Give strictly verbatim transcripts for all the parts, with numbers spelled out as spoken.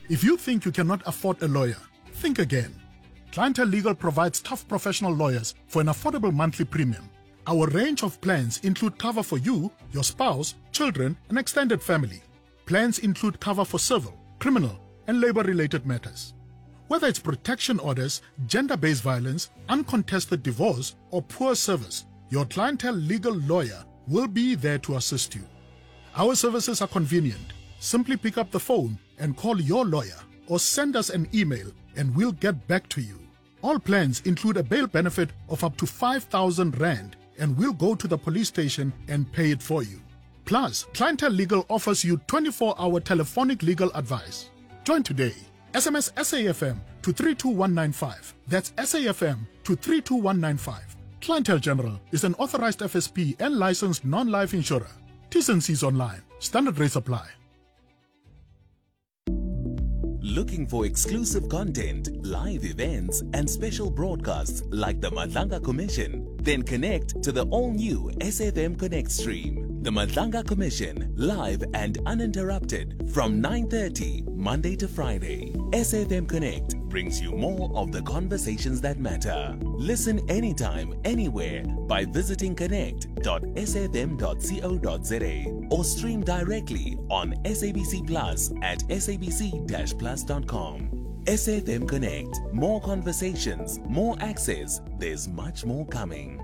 If you think you cannot afford a lawyer, think again. Clientele Legal provides tough professional lawyers for an affordable monthly premium. Our range of plans include cover for you, your spouse, children, and extended family. Plans include cover for civil, criminal, and labor-related matters. Whether it's protection orders, gender-based violence, uncontested divorce, or poor service, your Clientele Legal lawyer will be there to assist you. Our services are convenient. Simply pick up the phone and call your lawyer or send us an email and we'll get back to you. All plans include a bail benefit of up to five thousand rand and we'll go to the police station and pay it for you. Plus, Clientele Legal offers you twenty-four hour telephonic legal advice. Join today. S M S S A F M to three two one nine five. That's S A F M to three two one nine five. Clientele General is an authorized F S P and licensed non-life insurer. T's and C's online. Standard rates apply. Looking for exclusive content, live events, and special broadcasts like the Madlanga Commission? Then connect to the all-new S F M Connect stream. The Madlanga Commission, live and uninterrupted from nine thirty, Monday to Friday. S F M Connect brings you more of the conversations that matter. Listen anytime, anywhere by visiting connect dot s f m dot co dot z a or stream directly on S A B C Plus at s a b c dash plus dot com. S F M Connect. More conversations, more access. There's much more coming.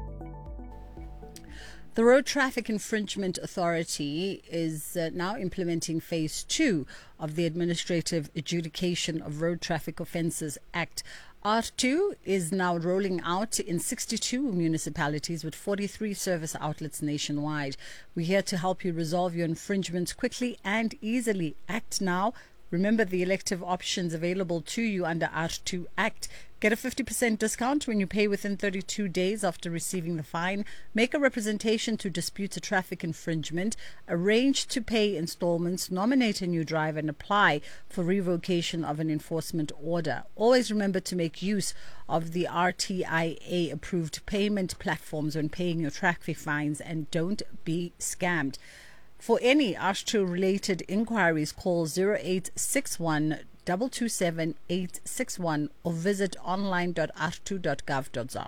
The Road Traffic Infringement Authority is uh, now implementing phase two of the Administrative Adjudication of Road Traffic Offences Act. R two is now rolling out in sixty-two municipalities with forty-three service outlets nationwide. We're here to help you resolve your infringements quickly and easily. Act now. Remember the elective options available to you under R two Act. Get a fifty percent discount when you pay within thirty-two days after receiving the fine. Make a representation to dispute a traffic infringement. Arrange to pay installments. Nominate a new driver and apply for revocation of an enforcement order. Always remember to make use of the R T I A approved payment platforms when paying your traffic fines and don't be scammed. For any R two related inquiries, call zero eight six one two two seven eight six one or visit online dot r two dot gov dot za.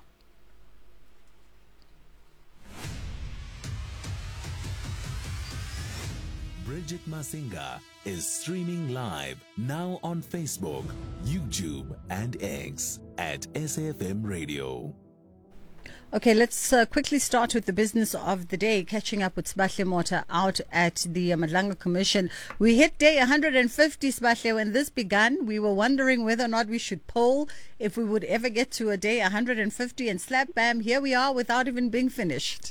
Bridget Masinga is streaming live now on Facebook, YouTube, and X at S A F M Radio. Okay, let's uh, quickly start with the business of the day, catching up with Sbahle Mota out at the uh, Madlanga Commission. We hit day one hundred fifty, Sbahle. When this began, we were wondering whether or not we should poll if we would ever get to a day one hundred fifty, and slap bam, here we are without even being finished.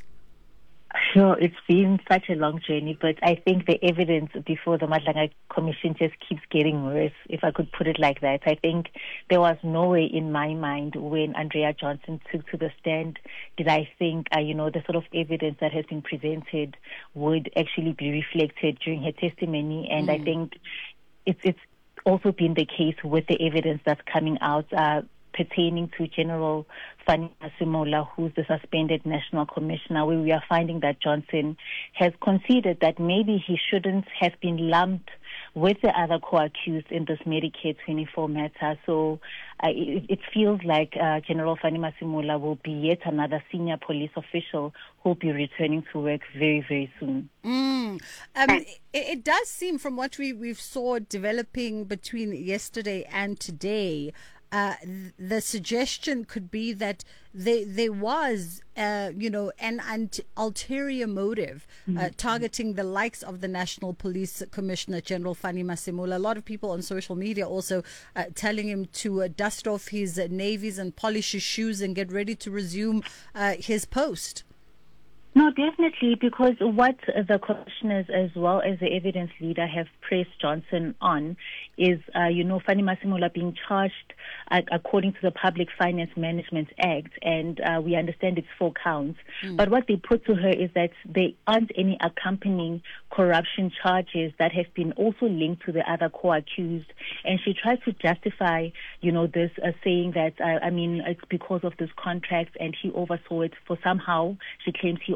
Sure, it's been such a long journey, but I think the evidence before the Madlanga Commission just keeps getting worse, if I could put it like that. I think there was no way in my mind when Andrea Johnson took to the stand did I think, uh, you know, the sort of evidence that has been presented would actually be reflected during her testimony. And mm. I think it's, it's also been the case with the evidence that's coming out uh, pertaining to General Fanny Masemola, who's the suspended national commissioner, where we are finding that Johnson has conceded that maybe he shouldn't have been lumped with the other co-accused in this Medicare twenty-four matter. So uh, it, it feels like uh, General Fanny Masemola will be yet another senior police official who will be returning to work very, very soon. Mm. Um, it, it does seem, from what we, we've saw developing between yesterday and today, Uh, the suggestion could be that there, there was, uh, you know, an, an ulterior motive uh, mm-hmm. targeting the likes of the National Police Commissioner General Fanny Masemola. A lot of people on social media also uh, telling him to uh, dust off his uh, navies and polish his shoes and get ready to resume uh, his post. No, definitely, because what the commissioners as well as the evidence leader have pressed Johnson on is, uh, you know, Fanny Masemola being charged uh, according to the Public Finance Management Act, and uh, we understand it's four counts. Mm. But what they put to her is that there aren't any accompanying corruption charges that have been also linked to the other co-accused, and she tries to justify, you know, this uh, saying that, uh, I mean, it's because of this contract and he oversaw it for somehow, she claims he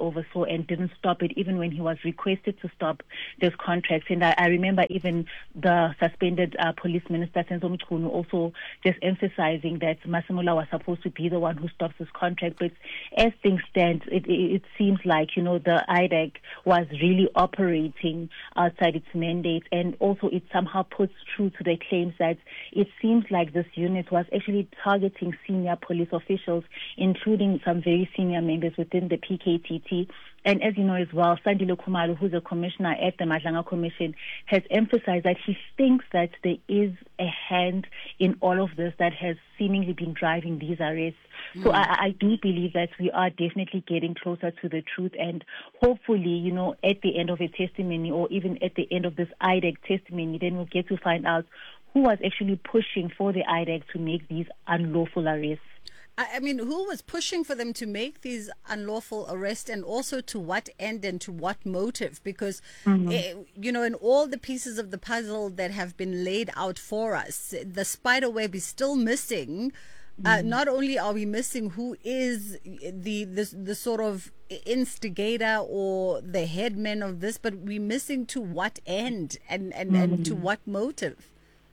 oversaw and didn't stop it, even when he was requested to stop those contracts. And I, I remember even the suspended uh, police minister, Senzo Mchunu, also just emphasizing that Masemola was supposed to be the one who stops this contract. But as things stand, it, it, it seems like, you know, the I D E C was really operating outside its mandate, and also it somehow puts true to the claims that it seems like this unit was actually targeting senior police officials, including some very senior members within the P K T T. And as you know as well, Sandile Khumalo, who's a commissioner at the Madlanga Commission, has emphasized that he thinks that there is a hand in all of this that has seemingly been driving these arrests. Mm. So I, I do believe that we are definitely getting closer to the truth, and hopefully, you know, at the end of a testimony, or even at the end of this I D E C testimony, then we'll get to find out who was actually pushing for the I D E C to make these unlawful arrests. I mean, who was pushing for them to make these unlawful arrests, and also to what end and to what motive? Because, mm-hmm. eh, you know, in all the pieces of the puzzle that have been laid out for us, the spider web is still missing. Mm-hmm. Uh, not only are we missing who is the, the the sort of instigator or the headman of this, but we're missing to what end and, and, mm-hmm. and to what motive.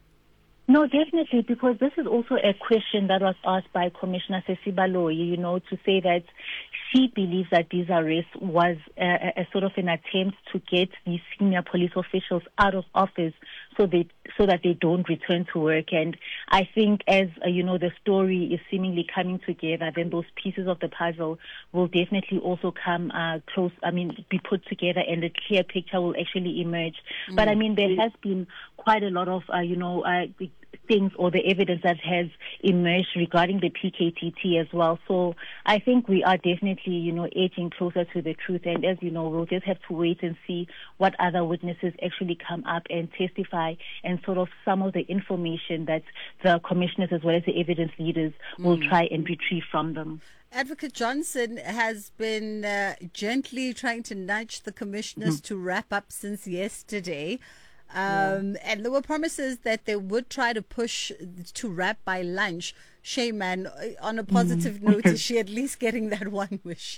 No, definitely, because this is also a question that was asked by Commissioner Sesibaloyi, you know, to say that she believes that these arrests was a, a sort of an attempt to get these senior police officials out of office so they so that they don't return to work. And I think as, uh, you know, the story is seemingly coming together, then those pieces of the puzzle will definitely also come uh, close, I mean, be put together, and a clear picture will actually emerge. Mm. But I mean, there has been quite a lot of, uh, you know, uh, things or the evidence that has emerged regarding the P K T T as well. So I think we are definitely, you know, edging closer to the truth. And as you know, we'll just have to wait and see what other witnesses actually come up and testify, and sort of some of the information that the commissioners as well as the evidence leaders will mm. try and retrieve from them. Advocate Johnson has been uh, gently trying to nudge the commissioners mm. to wrap up since yesterday. Um, yeah. And there were promises that they would try to push to wrap by lunch. Shayman, on a positive mm. note, is she at least getting that one wish?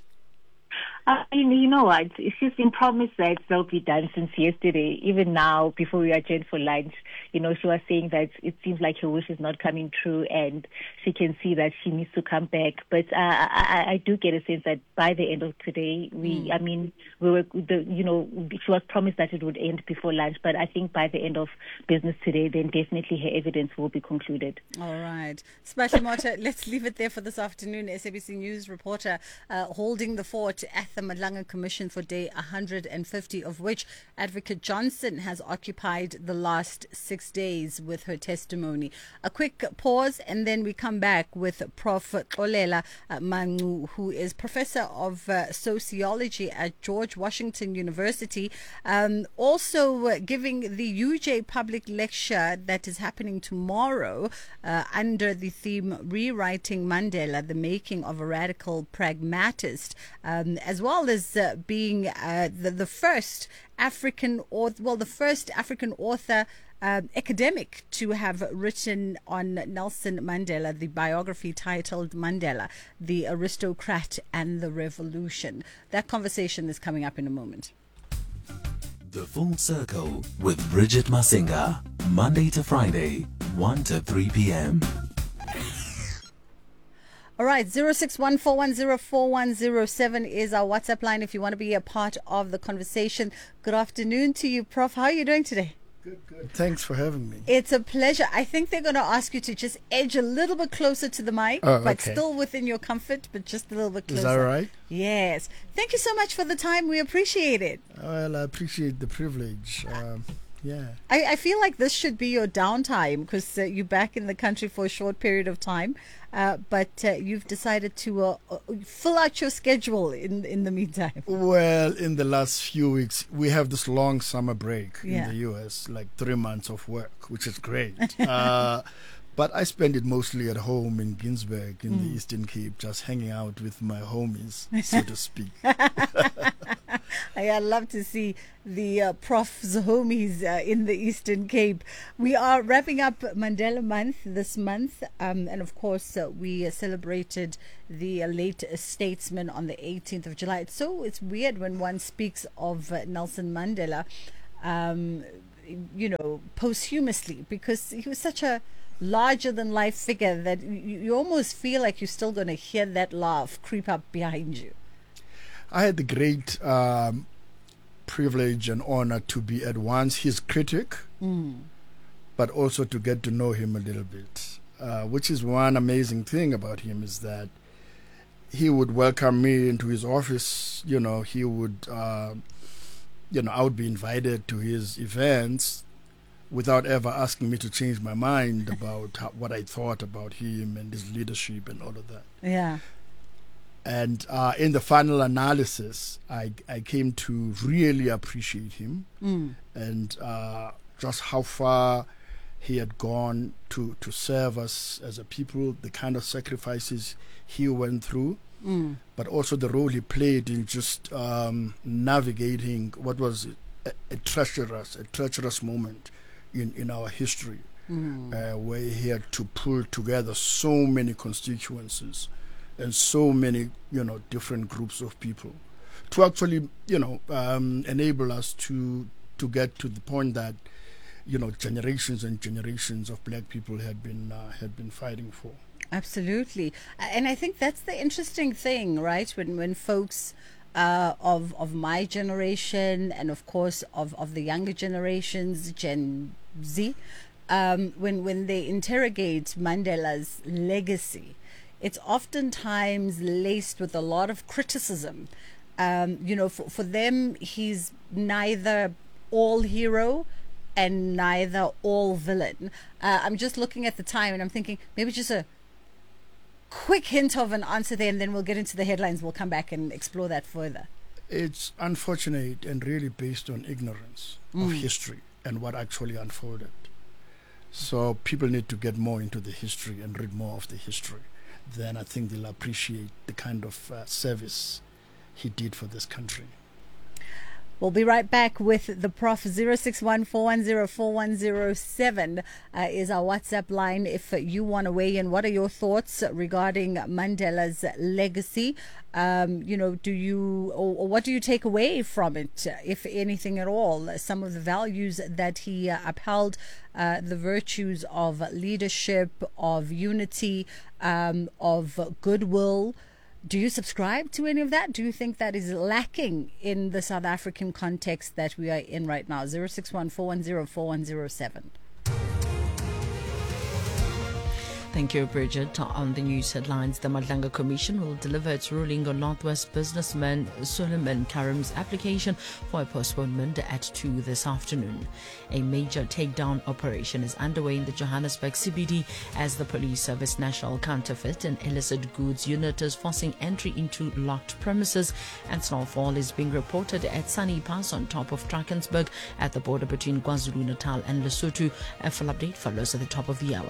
Uh, you know what? She's been promised that they'll be done since yesterday. Even now, before we adjourned for lunch, you know, she was saying that it seems like her wish is not coming true, and she can see that she needs to come back. But uh, I, I do get a sense that by the end of today, we, mm. I mean, we were, the, you know, she was promised that it would end before lunch. But I think by the end of business today, then definitely her evidence will be concluded. All right, Siphahle Motha, let's leave it there for this afternoon. S A B C News reporter uh, holding the fort at the Madlanga Commission for day one hundred fifty, of which Advocate Johnson has occupied the last six days with her testimony. A quick pause, and then we come back with Professor Xolela uh, Mancu, who is Professor of uh, Sociology at George Washington University, um, also uh, giving the U J public lecture that is happening tomorrow uh, under the theme Rewriting Mandela, the Making of a Radical Pragmatist, um, as well well as uh, being uh, the, the first African author, well, the first African author uh, academic to have written on Nelson Mandela, the biography titled Mandela, the Aristocrat and the Revolution. That conversation is coming up in a moment. The Full Circle with Bridget Masinga, Monday to Friday, one to three p.m. All right, zero six one four one zero four one zero seven is our WhatsApp line if you want to be a part of the conversation. Good afternoon to you, Prof. How are you doing today? Good, good. Thanks for having me. It's a pleasure. I think they're going to ask you to just edge a little bit closer to the mic, oh, but okay. still within your comfort, but just a little bit closer. Is that right? Yes. Thank you so much for the time. We appreciate it. Well, I appreciate the privilege. Um, yeah. I, I feel like this should be your downtime because uh, you're back in the country for a short period of time. Uh, but uh, you've decided to uh, fill out your schedule in in the meantime. Well, in the last few weeks, we have this long summer break yeah. in the U S, like three months of work, which is great. uh, but I spend it mostly at home in Ginsberg, in mm. the Eastern Cape, just hanging out with my homies, so to speak. I'd love to see the uh, Prof's homies uh, in the Eastern Cape. We are wrapping up Mandela Month this month, um, and of course uh, we uh, celebrated the uh, late statesman on the eighteenth of July. It's so it's weird when one speaks of uh, Nelson Mandela, um, you know, posthumously, because he was such a larger than life figure that you, you almost feel like you're still going to hear that laugh creep up behind you. I had the great um, privilege and honor to be at once his critic, mm. but also to get to know him a little bit, uh, which is one amazing thing about him is that he would welcome me into his office. You know, he would, uh, you know, I would be invited to his events without ever asking me to change my mind about how, what I thought about him and his leadership and all of that. Yeah. And uh, in the final analysis, I, I came to really appreciate him mm. and uh, just how far he had gone to, to serve us as a people, the kind of sacrifices he went through, mm. but also the role he played in just um, navigating what was a, a treacherous, a treacherous moment in, in our history, mm. uh, where he had to pull together so many constituencies and so many, you know, different groups of people to actually, you know, um, enable us to to get to the point that, you know, generations and generations of black people had been uh, had been fighting for. Absolutely. And I think that's the interesting thing, right? When when folks uh, of of my generation and of course of, of the younger generations, Gen Z, um, when when they interrogate Mandela's legacy, it's oftentimes laced with a lot of criticism. Um, you know, for, for them, he's neither all hero and neither all villain. Uh, I'm just looking at the time and I'm thinking maybe just a quick hint of an answer there, and then we'll get into the headlines. We'll come back and explore that further. It's unfortunate and really based on ignorance Mm. of history and what actually unfolded. So people need to get more into the history and read more of the history. Then I think they'll appreciate the kind of uh, service he did for this country. We'll be right back with the Prof. zero six one, four one zero, four one zero seven uh, is our WhatsApp line if you want to weigh in. What are your thoughts regarding Mandela's legacy? Um, you know, do you, or, or what do you take away from it, if anything at all? Some of the values that he uh, upheld, uh, the virtues of leadership, of unity, um, of goodwill. Do you subscribe to any of that? Do you think that is lacking in the South African context that we are in right now? zero six one, four one zero, four one zero seven. Thank you, Bridget. On the news headlines, the Madlanga Commission will deliver its ruling on Northwest businessman Suleiman Karim's application for a postponement at two this afternoon. A major takedown operation is underway in the Johannesburg C B D as the Police Service National Counterfeit and Illicit Goods Unit is forcing entry into locked premises, and snowfall is being reported at Sunny Pass on top of Drakensberg at the border between KwaZulu-Natal and Lesotho. A full update follows at the top of the hour.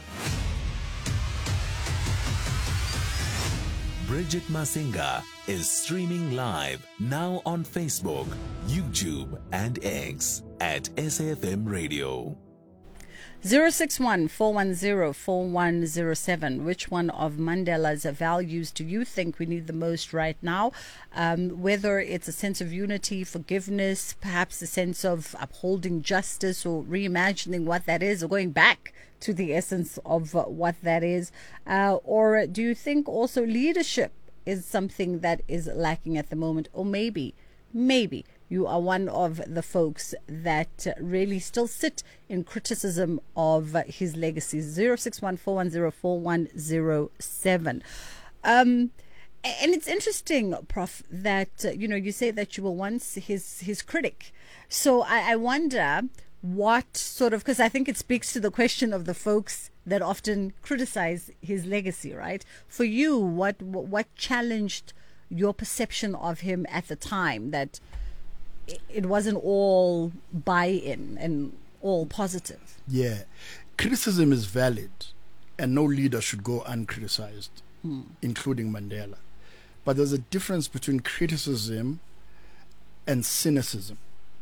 Bridget Masinga is streaming live now on Facebook, YouTube, and X at S A F M Radio. zero six one, four one zero, four one zero seven. Which one of Mandela's values do you think we need the most right now? Um, whether it's a sense of unity, forgiveness, perhaps a sense of upholding justice or reimagining what that is, or going back to the essence of uh, what that is. Uh, or do you think also leadership is something that is lacking at the moment? Or maybe, maybe you are one of the folks that really still sit in criticism of his legacy. zero six one, four one zero, four one zero seven. Um, and it's interesting, Prof, that, uh, you know, you say that you were once his, his critic. So I, I wonder what sort of, because I think it speaks to the question of the folks that often criticize his legacy, right? For you, what what challenged your perception of him at the time, that it wasn't all buy-in and all positive? Yeah, criticism is valid, and no leader should go uncriticized, hmm. including Mandela. But there's a difference between criticism and cynicism.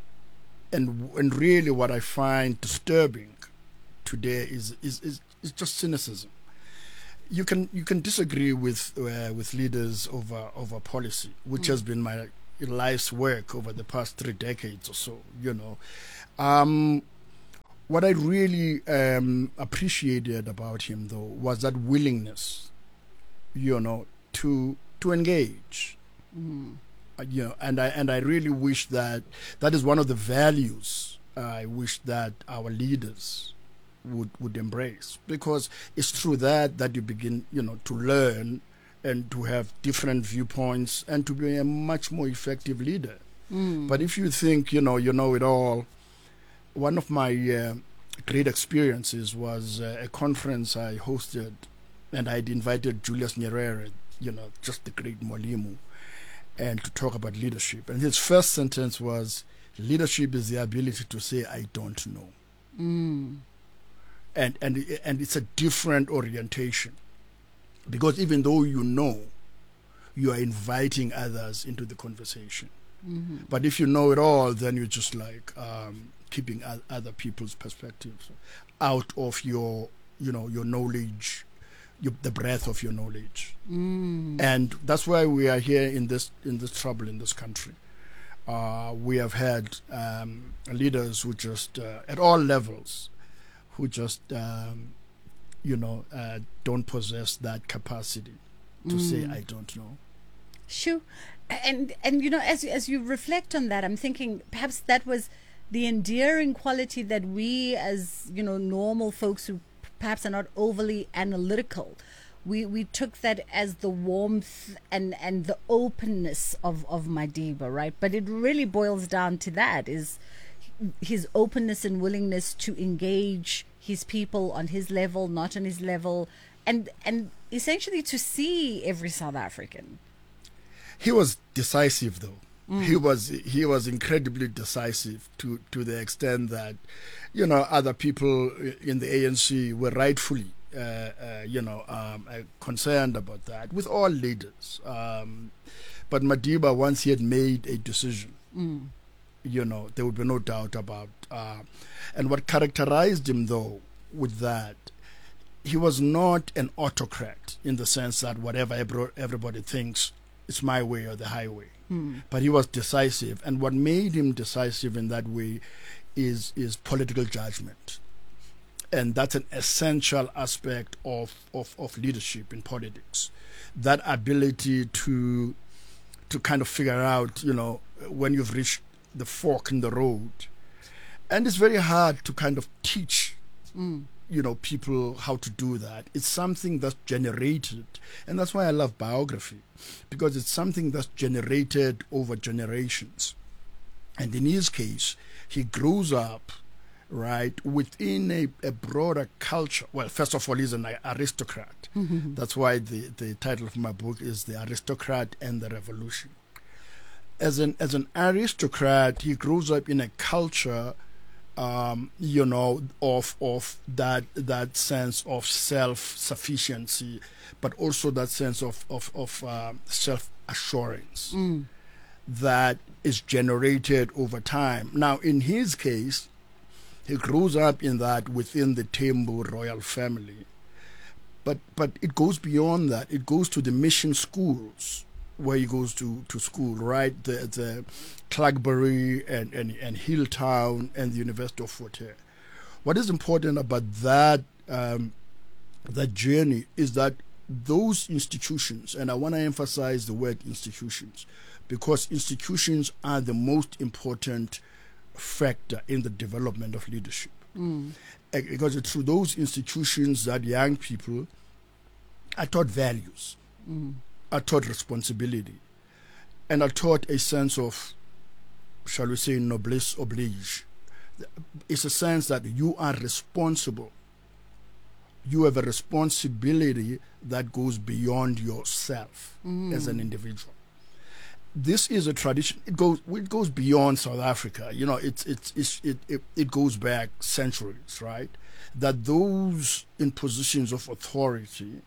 And and really what I find disturbing today is is, is, is just cynicism. You can you can disagree with uh, with leaders over over policy, which mm. has been my life's work over the past three decades or so, you know. Um, what I really um, appreciated about him, though, was that willingness, you know, to to engage. Mm. Uh, you know, and I and I really wish that that is one of the values uh, I wish that our leaders would would embrace, because it's through that that you begin, you know, to learn and to have different viewpoints and to be a much more effective leader. Mm. But if you think, you know, you know it all, one of my uh, great experiences was uh, a conference I hosted, and I'd invited Julius Nyerere, you know, just the great Mwalimu, and to talk about leadership. And his first sentence was, leadership is the ability to say, I don't know. Mm. And, and, and it's a different orientation. Because even though you know, you are inviting others into the conversation. Mm-hmm. But if you know it all, then you're just like um, keeping other people's perspectives out of your, you know, your knowledge, your, the breadth of your knowledge. Mm. And that's why we are here in this in this trouble in this country. Uh, we have had um, leaders who just, uh, at all levels, who just, um, you know, uh, don't possess that capacity to Mm. say, I don't know. Sure. And, and you know, as, as you reflect on that, I'm thinking perhaps that was the endearing quality that we as, you know, normal folks who perhaps are not overly analytical, we, we took that as the warmth and, and the openness of, of Madiba, right? But it really boils down to that, is his openness and willingness to engage his people on his level, not on his level, and and essentially to see every South African. He was decisive, though. Mm. He was he was incredibly decisive to, to the extent that, you know, other people in the A N C were rightfully, uh, uh, you know, um, uh, concerned about that, with all leaders. Um, but Madiba, once he had made a decision, Mm. you know, there would be no doubt about. Uh, and what characterized him, though, with that, he was not an autocrat in the sense that whatever everybody thinks, it's my way or the highway. Mm. But he was decisive. And what made him decisive in that way is, is political judgment. And that's an essential aspect of, of, of leadership in politics. That ability to to kind of figure out, you know, when you've reached the fork in the road. And it's very hard to kind of teach, Mm. you know, people how to do that. It's something that's generated. And that's why I love biography, because it's something that's generated over generations. And in his case, he grows up, right, within a, a broader culture. Well, first of all, he's an aristocrat. Mm-hmm. That's why the, the title of my book is The Aristocrat and the Revolution. As an as an aristocrat, he grows up in a culture, um, you know, of of that that sense of self-sufficiency, but also that sense of of, of uh, self-assurance Mm. that is generated over time. Now, in his case, he grows up in that within the Tembu royal family, but but it goes beyond that. It goes to the mission schools, where he goes to, to school, right? The the Clarkbury and, and, and Hilltown and the University of Fort Hare. What is important about that um, that journey is that those institutions, and I want to emphasize the word institutions, because institutions are the most important factor in the development of leadership. Mm. Because it's through those institutions that young people are taught values. Mm. are taught responsibility, and are taught a sense of, shall we say, noblesse oblige. It's a sense that you are responsible. You have a responsibility that goes beyond yourself Mm. as an individual. This is a tradition. It goes it goes beyond South Africa. You know, it's it's, it's it, it it goes back centuries, right? That those in positions of authority,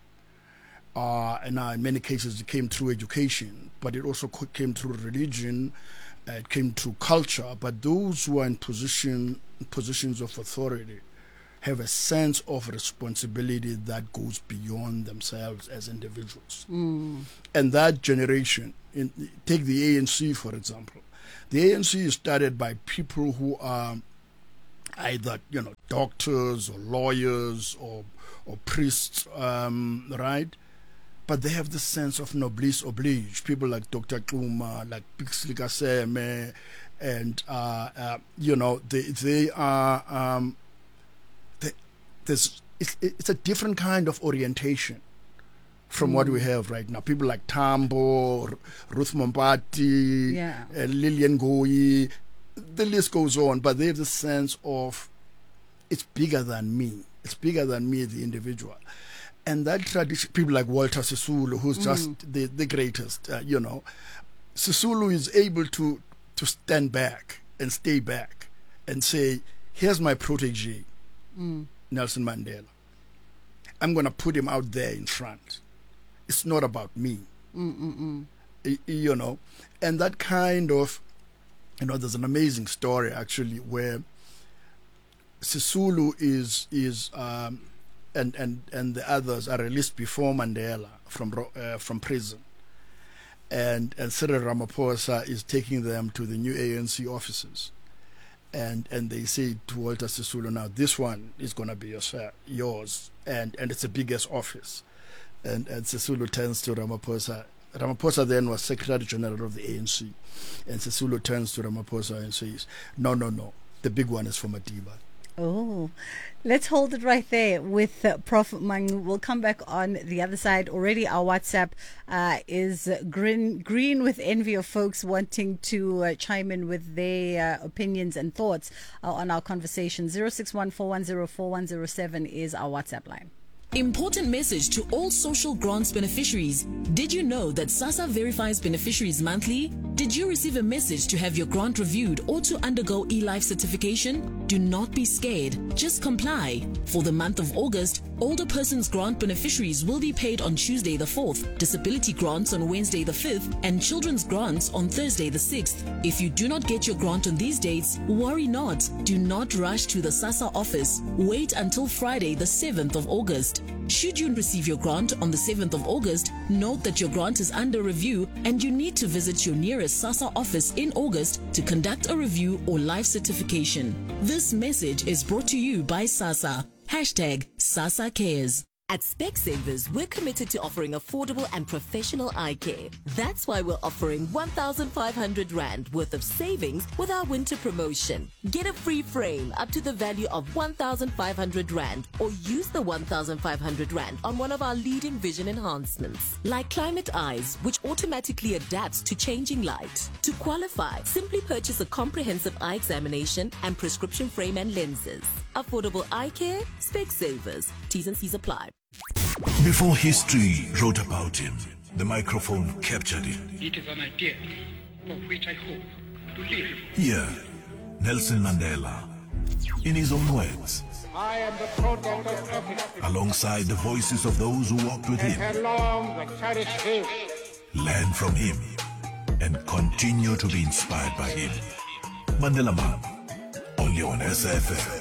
Uh, and uh, in many cases it came through education, but it also co- came through religion, it came to culture, but those who are in position positions of authority have a sense of responsibility that goes beyond themselves as individuals. Mm. And that generation, in, take the A N C for example. The A N C is started by people who are either, you know, doctors or lawyers or or priests, um, right? But they have this sense of noblesse oblige. People like Doctor Kluma, like Pixley Kaseme, and uh, uh, you know, they they are um, they, there's it's it's a different kind of orientation from mm. what we have right now. People like Tambo, Ruth Mompati, yeah. uh, Lillian Goyi, the list goes on. But they have the sense of it's bigger than me. It's bigger than me, the individual. And that tradition, people like Walter Sisulu, who's mm. just the, the greatest, uh, you know. Sisulu is able to, to stand back and stay back and say, here's my protege, mm. Nelson Mandela. I'm going to put him out there in front. It's not about me. Mm-mm-mm. You know. And that kind of, you know, there's an amazing story, actually, where Sisulu is, is um, and, and, and the others are released before Mandela from uh, from prison. And, and Cyril Ramaphosa is taking them to the new A N C offices. And and they say to Walter Sisulu, now this one is going to be your, yours, and, and it's the biggest office. And, and Sisulu turns to Ramaphosa. Ramaphosa then was Secretary General of the A N C. And Sisulu turns to Ramaphosa and says, no, no, no, the big one is for Madiba. Oh, let's hold it right there with uh, Prophet Mangu. We'll come back on the other side. Already our WhatsApp uh, is green, green with envy of folks wanting to uh, chime in with their uh, opinions and thoughts uh, on our conversation. zero six one four one zero four one zero seven is our WhatsApp line. Important message to all social grants beneficiaries. Did you know that SASSA verifies beneficiaries monthly? Did you receive a message to have your grant reviewed or to undergo eLife certification? Do not be scared. Just comply. For the month of August, older persons grant beneficiaries will be paid on Tuesday the fourth, disability grants on Wednesday the fifth, and children's grants on Thursday the sixth. If you do not get your grant on these dates, worry not. Do not rush to the SASSA office. Wait until Friday the seventh of August. Should you receive your grant on the seventh of August, note that your grant is under review and you need to visit your nearest SASSA office in August to conduct a review or life certification. This message is brought to you by SASSA. Hashtag SASSA Cares. At Specsavers, we're committed to offering affordable and professional eye care. That's why we're offering one thousand five hundred rand worth of savings with our winter promotion. Get a free frame up to the value of one thousand five hundred rand, or use the one thousand five hundred rand on one of our leading vision enhancements, like Climate Eyes, which automatically adapts to changing light. To qualify, simply purchase a comprehensive eye examination and prescription frame and lenses. Affordable eye care, Specsavers. T's and C's apply. Before history wrote about him, the microphone captured him. It is an idea for which I hope to live. Here, Nelson Mandela, in his own words, I am the product of Africa. Alongside the voices of those who walked with him, and along the cherished hills, learn from him, and continue to be inspired by him. Mandela Man, only on S F M.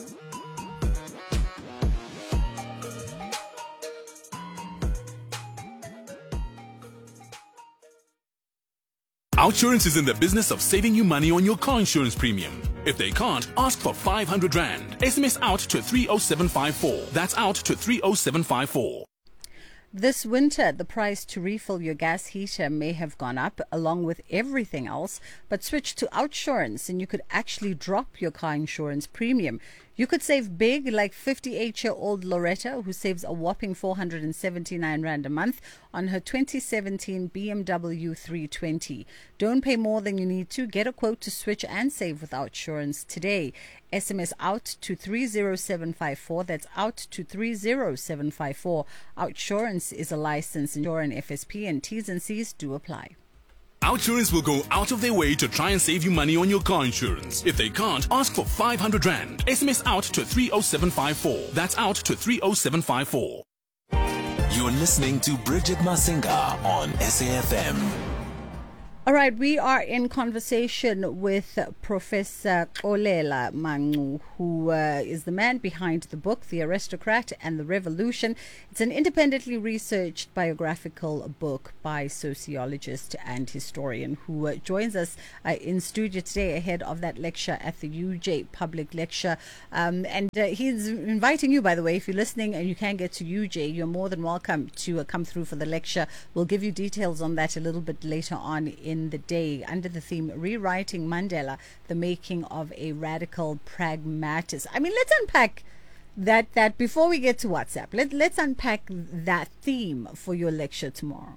OUTsurance is in the business of saving you money on your car insurance premium. If they can't, ask for five hundred rand. S M S out to three oh seven five four. That's out to three oh seven five four. This winter, the price to refill your gas heater may have gone up along with everything else, but switch to OUTsurance and you could actually drop your car insurance premium. You could save big, like fifty-eight-year-old Loretta, who saves a whopping four hundred seventy-nine rand a month on her twenty seventeen B M W three twenty. Don't pay more than you need to. Get a quote to switch and save with OUTsurance today. S M S out to three oh seven five four. That's out to three oh seven five four. OUTsurance is a licensed insurer F S P, and T's and C's do apply. OUTsurance will go out of their way to try and save you money on your car insurance. If they can't, ask for five hundred rand. S M S out to three oh seven five four. That's out to three oh seven five four. You're listening to Bridget Masinga on S A F M. All right, we are in conversation with Professor Xolela Mancu, who uh, is the man behind the book, The Aristocrat and the Revolution. It's an independently researched biographical book by sociologist and historian who uh, joins us uh, in studio today ahead of that lecture at the U J Public Lecture. Um, and uh, he's inviting you, by the way, if you're listening and you can get to U J, you're more than welcome to uh, come through for the lecture. We'll give you details on that a little bit later on in the day under the theme Rewriting Mandela, the Making of a Radical Pragmatist. I mean, let's unpack that that before we get to WhatsApp. Let, let's unpack that theme for your lecture tomorrow.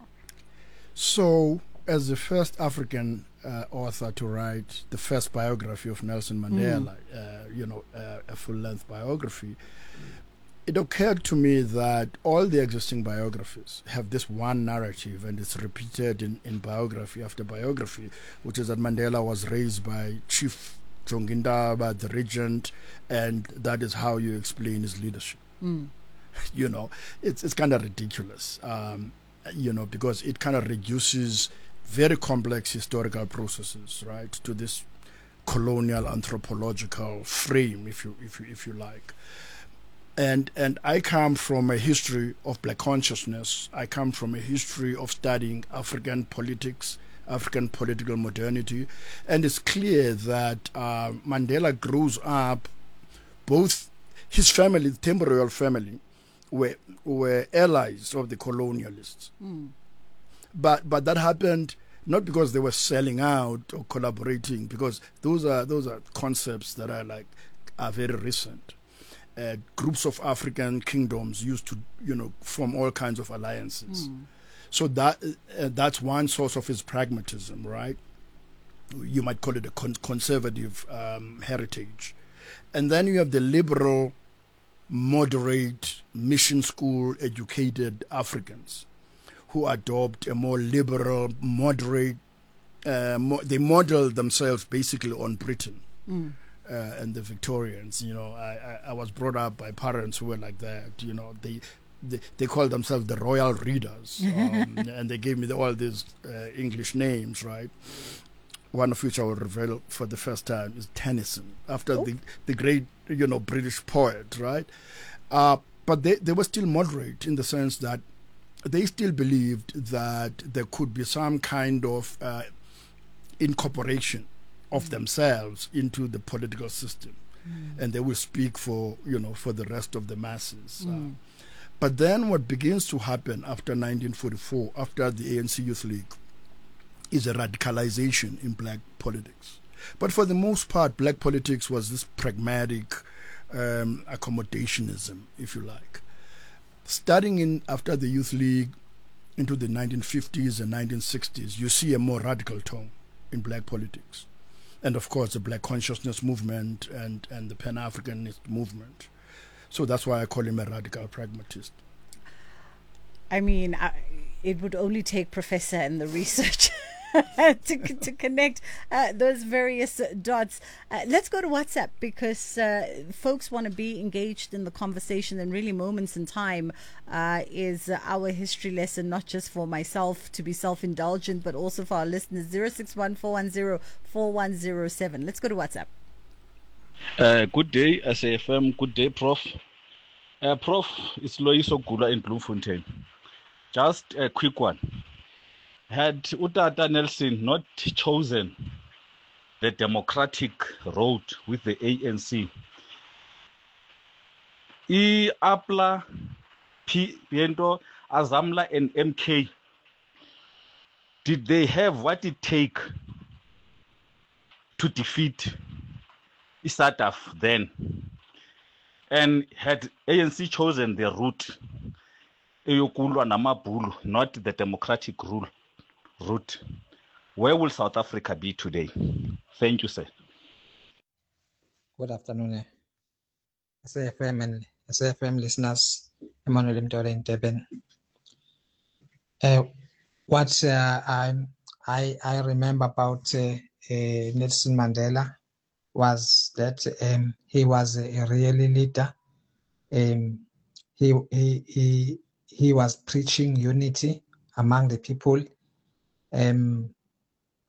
So, as the first African uh, author to write the first biography of Nelson Mandela, mm. uh, you know, uh, a full-length biography, it occurred to me that all the existing biographies have this one narrative, and it's repeated in, in biography after biography, which is that Mandela was raised by Chief Jongindaba, the regent, and that is how you explain his leadership. Mm. You know, it's it's kind of ridiculous, um, you know, because it kind of reduces very complex historical processes, right, to this colonial anthropological frame, if you if you if you like. And and I come from a history of black consciousness. I come from a history of studying African politics, African political modernity. And it's clear that uh, Mandela grows up, both his family, the Temporal family, were, were allies of the colonialists. Mm. But but that happened not because they were selling out or collaborating, because those are those are concepts that are like are very recent. Uh, groups of African kingdoms used to, you know, form all kinds of alliances. Mm. So that uh, that's one source of his pragmatism, right? You might call it a con- conservative um, heritage. And then you have the liberal, moderate, mission school educated Africans who adopt a more liberal, moderate, uh, mo- they model themselves basically on Britain. Mm. Uh, and the Victorians, you know, I, I, I was brought up by parents who were like that. You know, they they, they called themselves the royal readers, um, and they gave me the, all these uh, English names, right? One of which I will reveal for the first time is Tennyson, after oh. the the great, you know, British poet, right? Uh, but they they were still moderate in the sense that they still believed that there could be some kind of uh, incorporation of themselves into the political system, mm. and they will speak for, you know, for the rest of the masses. Mm. Uh, but then what begins to happen after nineteen forty-four, after the A N C Youth League, is a radicalization in black politics. But for the most part, black politics was this pragmatic um, accommodationism, if you like. Starting in after the Youth League into the nineteen fifties and nineteen sixties, you see a more radical tone in black politics. And of course, the black consciousness movement and, and the Pan-Africanist movement. So that's why I call him a radical pragmatist. I mean, I, it would only take Professor and the research to, to connect uh, those various uh, dots. Uh, let's go to WhatsApp, because uh, folks want to be engaged in the conversation, and really Moments in Time uh, is uh, our history lesson, not just for myself to be self-indulgent, but also for our listeners. zero six one four one zero four one zero seven. Let's go to WhatsApp. Uh, good day, S A F M. Good day, Prof. Uh, Prof, it's Loiso Gula in Bloemfontein. Just a quick one. Had Utata Nelson not chosen the democratic road with the A N C, I Apla, Piento, Azamla, and M K, did they have what it take to defeat ISATAF then? And had A N C chosen the route, Eyokulwa Namabulu, not the democratic rule route, where will South Africa be today? Thank you, sir. Good afternoon, S A F M and S A F M listeners. Emmanuel Mtore in Durban. Uh, what uh, I, I I remember about uh, uh, Nelson Mandela was that um, he was a real leader. Um, he he he he was preaching unity among the people. Um,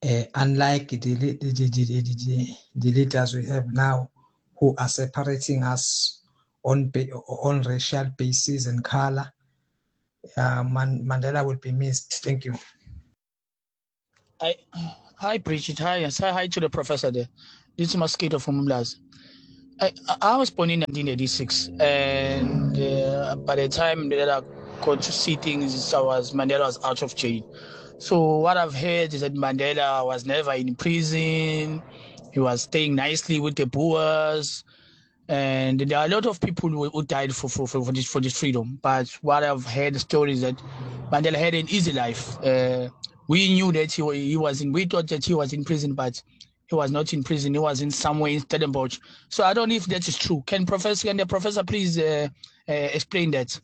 uh, unlike the, the, the, the, the, the leaders we have now, who are separating us on on racial basis and color, uh, Man- Mandela will be missed. Thank you. Hi, hi, Bridget. Hi, say hi to the professor there. This is Mosquito from Mlas. I, I was born in nineteen eighty-six, and uh, by the time that I got to see things, I was Mandela was out of jail. So what I've heard is that Mandela was never in prison. He was staying nicely with the Boers, and there are a lot of people who, who died for, for, for, this, for this freedom. But what I've heard the story is that Mandela had an easy life. Uh, we knew that he, he was in, we thought that he was in prison, but he was not in prison. He was in somewhere in Stellenbosch. So I don't know if that is true. Can Professor, can the professor please uh, uh, explain that?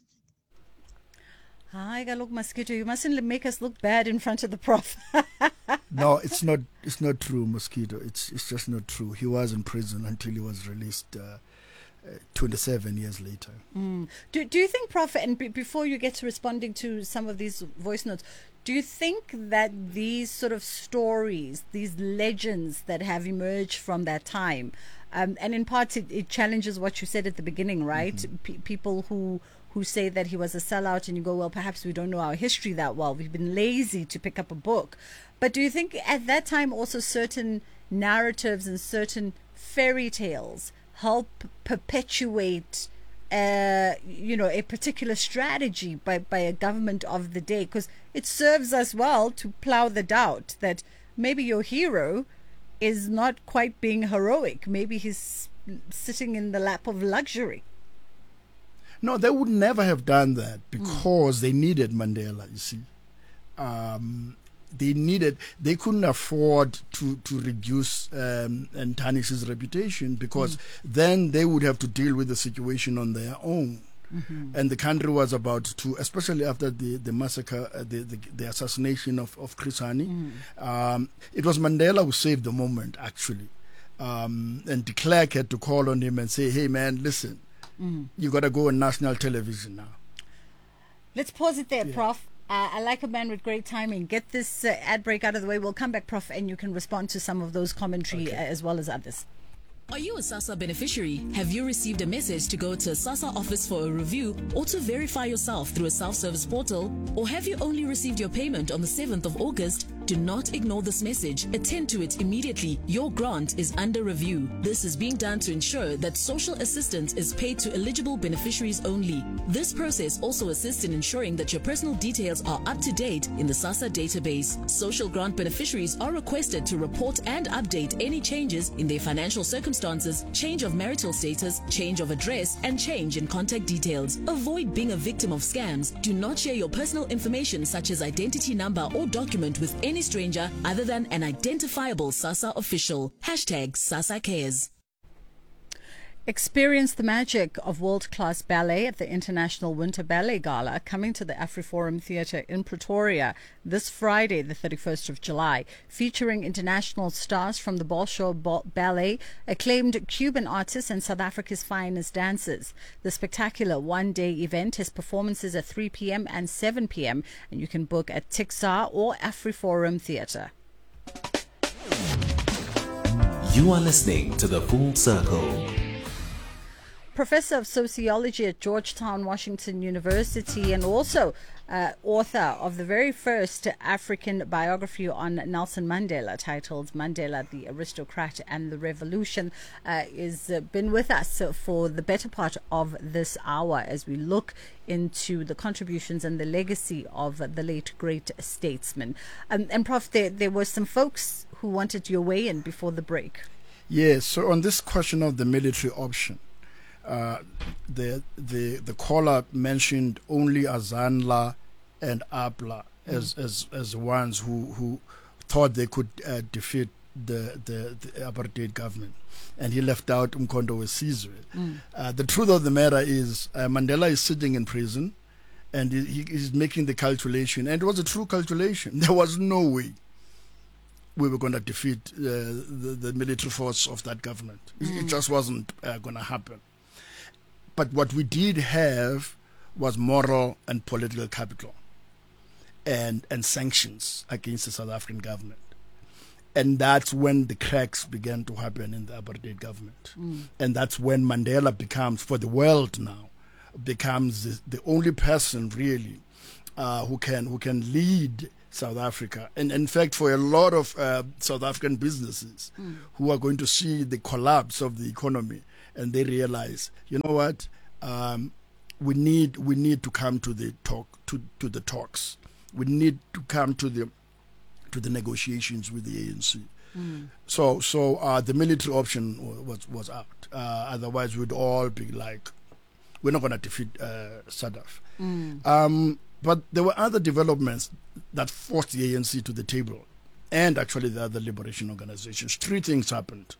Hi, look, Mosquito. You mustn't make us look bad in front of the prof. No, it's not. It's not true, Mosquito. It's it's just not true. He was in prison until he was released uh, uh, twenty-seven years later. Mm. Do Do you think, Prof? And b- before you get to responding to some of these voice notes, do you think that these sort of stories, these legends that have emerged from that time, um, and in part it, it challenges what you said at the beginning, right? Mm-hmm. P- people who who say that he was a sellout, and you go, well, perhaps we don't know our history that well. We've been lazy to pick up a book. But do you think at that time also certain narratives and certain fairy tales help perpetuate Uh, you know, a particular strategy by, by a government of the day? Because it serves us well to plow the doubt that maybe your hero is not quite being heroic. Maybe he's sitting in the lap of luxury. No, they would never have done that because mm. they needed Mandela, you see. Um, they needed, they couldn't afford to, to reduce um, and tarnish his reputation because mm. then they would have to deal with the situation on their own. Mm-hmm. And the country was about to, especially after the, the massacre, uh, the, the the assassination of, of Chris Hani, mm. um, it was Mandela who saved the moment, actually. Um, and de Klerk had to call on him and say, hey, man, listen, mm. you got to go on national television now. Let's pause it there, yeah. Prof. Uh, I like a man with great timing. Get this uh, ad break out of the way. We'll come back, Prof, and you can respond to some of those commentary okay. uh, as well as others. Are you a SASSA beneficiary? Have you received a message to go to a SASSA office for a review or to verify yourself through a self-service portal? Or have you only received your payment on the seventh of August? Do not ignore this message. Attend to it immediately. Your grant is under review. This is being done to ensure that social assistance is paid to eligible beneficiaries only. This process also assists in ensuring that your personal details are up to date in the SASSA database. Social grant beneficiaries are requested to report and update any changes in their financial circumstances, change of marital status, change of address, and change in contact details. Avoid being a victim of scams. Do not share your personal information such as identity number or document with any stranger other than an identifiable SASSA official. Hashtag SASSA Cares. Experience the magic of world-class ballet at the International Winter Ballet Gala coming to the AfriForum Theatre in Pretoria this Friday, the thirty-first of July, featuring international stars from the Bolshoi Ballet, acclaimed Cuban artists and South Africa's finest dancers. The spectacular one-day event has performances at three p.m. and seven p.m. and you can book at Tixar or AfriForum Theatre. You are listening to The Full Circle. Professor of Sociology at Georgetown, Washington University, and also uh, author of the very first African biography on Nelson Mandela, titled Mandela, the Aristocrat and the Revolution, uh, is uh, been with us for the better part of this hour as we look into the contributions and the legacy of the late great statesman. Um, and Prof, there, there were some folks who wanted your weigh in before the break. Yes, so on this question of the military option, Uh, the the the caller mentioned only Azanla and Abla as mm. as as ones who who thought they could uh, defeat the, the the apartheid government, and he left out Umkhonto weSizwe. Mm. Uh, the truth of the matter is uh, Mandela is sitting in prison, and he, he is making the calculation, and it was a true calculation. There was no way we were going to defeat uh, the, the military force of that government. Mm. It, it just wasn't uh, going to happen. But what we did have was moral and political capital and, and sanctions against the South African government. And that's when the cracks began to happen in the apartheid government. Mm. And that's when Mandela becomes, for the world now, becomes the, the only person really uh, who can who can lead South Africa. And in fact, for a lot of uh, South African businesses Mm. who are going to see the collapse of the economy, and they realize, you know what, um, we need we need to come to the talk to, to the talks. We need to come to the to the negotiations with the A N C. Mm. So so uh, the military option wa- was was out. Uh, otherwise, we'd all be like, we're not going to defeat uh, SADF. Mm. Um, but there were other developments that forced the A N C to the table, and actually the other liberation organizations. Three things happened.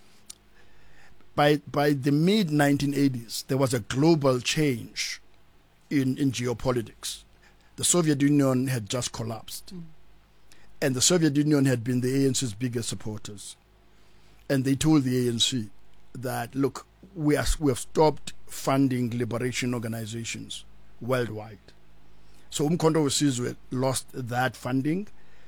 By by the mid nineteen eighties, there was a global change in, in geopolitics. The Soviet Union had just collapsed. Mm. And the Soviet Union had been the A N C's biggest supporters. And they told the A N C that, look, we, are, we have stopped funding liberation organizations worldwide. So Umkhonto weSizwe lost that funding.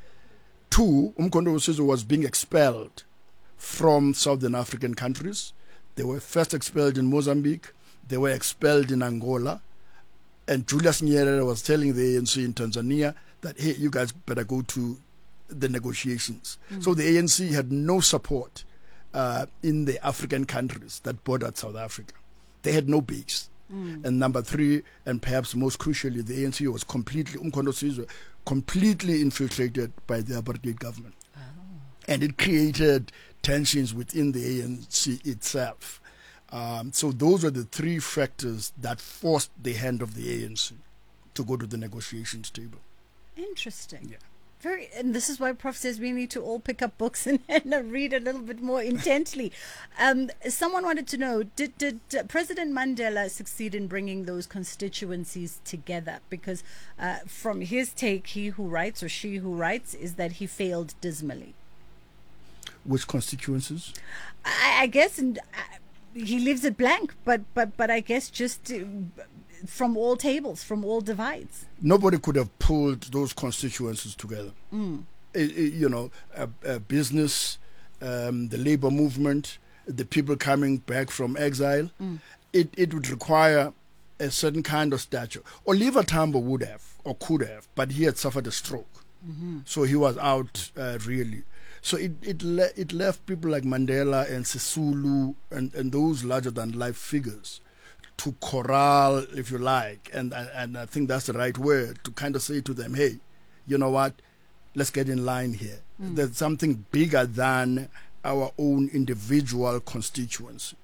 Two, Umkhonto weSizwe was being expelled from Southern African countries. They were first expelled in Mozambique. They were expelled in Angola. And Julius Nyerere was telling the A N C in Tanzania that, hey, you guys better go to the negotiations. Mm. So the A N C had no support uh, in the African countries that bordered South Africa. They had no base. Mm. And number three, and perhaps most crucially, the A N C was completely, Umkhonto weSizwe, completely infiltrated by the apartheid government. Oh. And it created tensions within the A N C itself. Um, so those were the three factors that forced the hand of the A N C to go to the negotiations table. Interesting. Yeah. Very, and this is why Prof says we need to all pick up books and, and read a little bit more intently. Um, someone wanted to know, did, did uh, President Mandela succeed in bringing those constituencies together? Because uh, from his take, he who writes or she who writes is that he failed dismally. Which constituencies? I, I guess and, uh, he leaves it blank, but, but, but I guess just uh, from all tables, from all divides. Nobody could have pulled those constituencies together. Mm. It, it, you know, a, a business, um, the labor movement, the people coming back from exile. Mm. It, it would require a certain kind of stature. Oliver Tambo would have, or could have, but he had suffered a stroke. Mm-hmm. So he was out uh, really. So it it, le- it left people like Mandela and Sisulu and, and those larger-than-life figures to corral, if you like, and, and and I think that's the right word, to kind of say to them, hey, you know what, let's get in line here. Mm. There's something bigger than our own individual constituency.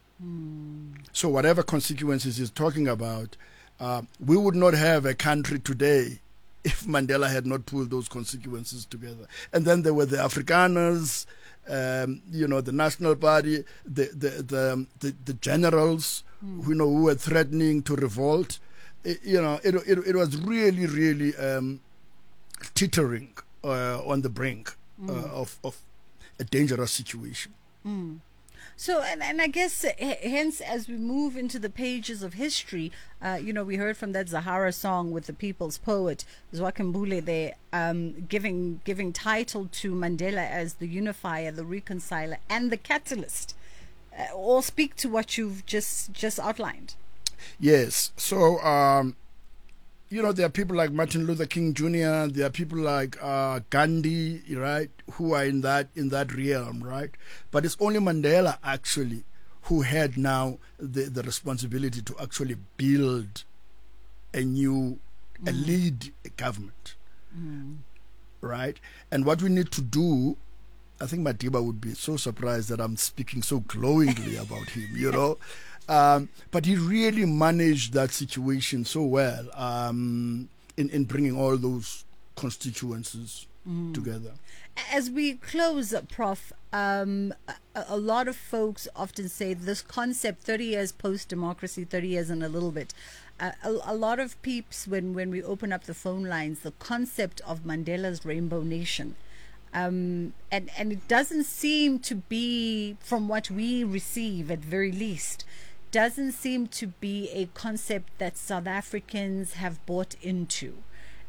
Mm. So whatever constituencies he's talking about, uh, we would not have a country today if Mandela had not pulled those constituencies together. And then there were the Afrikaners, um, you know, the National Party, the the the, the, the generals, Mm. who, you know, who were threatening to revolt. It, you know, it, it it was really, really um, teetering uh, on the brink uh, Mm. of of a dangerous situation. Mm. So, and, and I guess, uh, h- hence, as we move into the pages of history, uh, you know, we heard from that Zahara song with the people's poet, Zwakambule, there, um, giving, giving title to Mandela as the unifier, the reconciler, and the catalyst. Uh, all speak to what you've just, just outlined. Yes. So, um, you know, there are people like Martin Luther King Junior There are people like uh, Gandhi, right, who are in that in that realm, right? But it's only Mandela actually who had now the, the responsibility to actually build a new, a Mm. lead government, Mm. right? And what we need to do, I think Madiba would be so surprised that I'm speaking so glowingly about him, you know. Um, but he really managed that situation so well um, in, in bringing all those constituencies Mm. together. As we close, Prof, um, a, a lot of folks often say this concept, thirty years post-democracy, thirty years and a little bit, uh, a, a lot of peeps, when, when we open up the phone lines, the concept of Mandela's Rainbow Nation. Um, and, and it doesn't seem to be, from what we receive at very least, doesn't seem to be a concept that South Africans have bought into.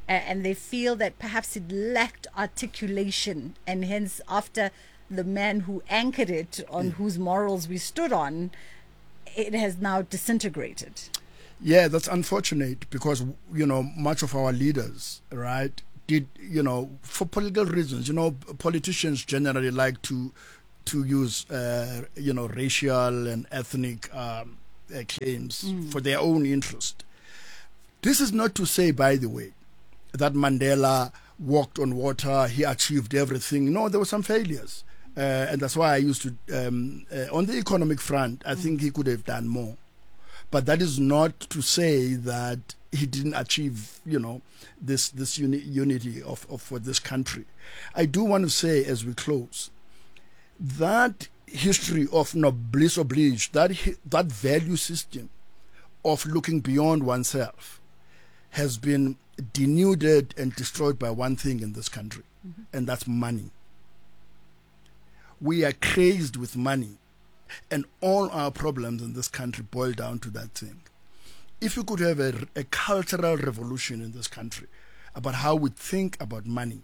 and they feel that perhaps it lacked articulation, and hence after the man who anchored it, on yeah. whose morals we stood on, it has now disintegrated. Yeah, that's unfortunate because, you know, much of our leaders, right, did, you know, for political reasons, you know, politicians generally like to to use, uh, you know, racial and ethnic um, uh, claims mm. for their own interest. This is not to say, by the way, that Mandela walked on water, he achieved everything. No, there were some failures. Uh, and that's why I used to, um, uh, on the economic front, I mm. think he could have done more. But that is not to say that he didn't achieve, you know, this this uni- unity of, of for this country. I do want to say as we close, that history of noblesse oblige, that that value system of looking beyond oneself, has been denuded and destroyed by one thing in this country, mm-hmm. and that's money. We are crazed with money, and all our problems in this country boil down to that thing. If we could have a, a cultural revolution in this country about how we think about money,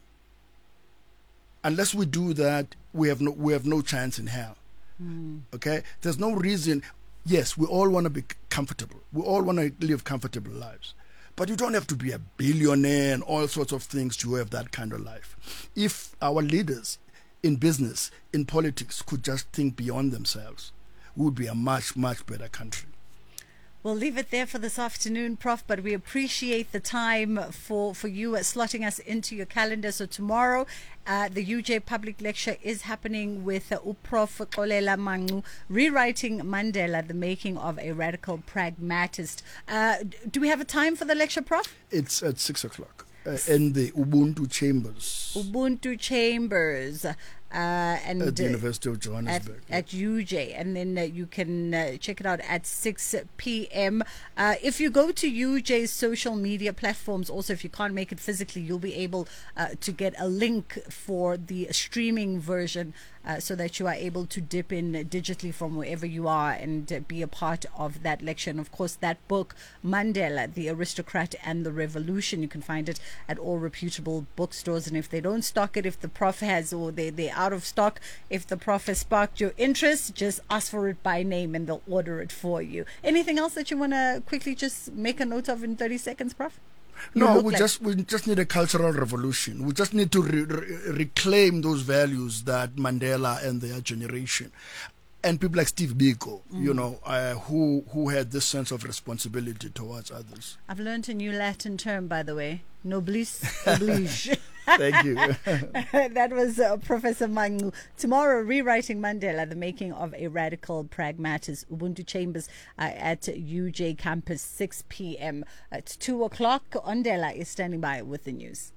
unless we do that, we have no we have no chance in hell. Mm. Okay? There's no reason. Yes, we all want to be comfortable. We all want to live comfortable lives. But you don't have to be a billionaire and all sorts of things to have that kind of life. If our leaders in business, in politics, could just think beyond themselves, we would be a much, much better country. We'll leave it there for this afternoon, Prof, but we appreciate the time for, for you uh, slotting us into your calendar. So tomorrow, uh, the U J public lecture is happening with uh, Prof Xolela Mancu, Rewriting Mandela, the Making of a Radical Pragmatist. Uh, do we have a time for the lecture, Prof? It's at six o'clock uh, in the Ubuntu Chambers. Ubuntu Chambers. Uh, and at the University of Johannesburg, at, at U J, and then uh, you can uh, check it out at six p.m. Uh, if you go to U J's social media platforms, also if you can't make it physically, you'll be able uh, to get a link for the streaming version, uh, so that you are able to dip in digitally from wherever you are and uh, be a part of that lecture. And of course, that book, Mandela, The Aristocrat and the Revolution, you can find it at all reputable bookstores. And if they don't stock it, if the Prof has, or they they out of stock, if the Prof has sparked your interest, just ask for it by name and they'll order it for you. Anything else that you want to quickly just make a note of in thirty seconds, Prof? You no, we like just we just need a cultural revolution. We just need to re- re- reclaim those values that Mandela and their generation, and people like Steve Biko, mm. you know, uh, who who had this sense of responsibility towards others. I've learned a new Latin term, by the way, noblesse oblige. Thank you. That was uh, Professor Mancu. Tomorrow, Rewriting Mandela, the Making of a Radical Pragmatist, Ubuntu Chambers uh, at U J Campus, six p.m. At two o'clock. Ondela is standing by with the news.